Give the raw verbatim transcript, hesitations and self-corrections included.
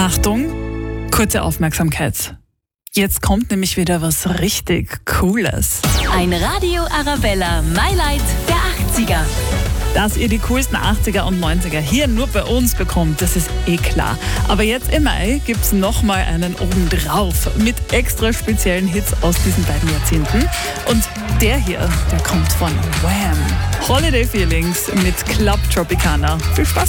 Achtung, kurze Aufmerksamkeit. Jetzt kommt nämlich wieder was richtig Cooles. Ein Radio Arabella Mailight der achtziger. Dass ihr die coolsten achtziger und neunziger hier nur bei uns bekommt, das ist eh klar. Aber jetzt im Mai gibt's nochmal einen obendrauf mit extra speziellen Hits aus diesen beiden Jahrzehnten. Und der hier, der kommt von Wham! Holiday Feelings mit Club Tropicana. Viel Spaß!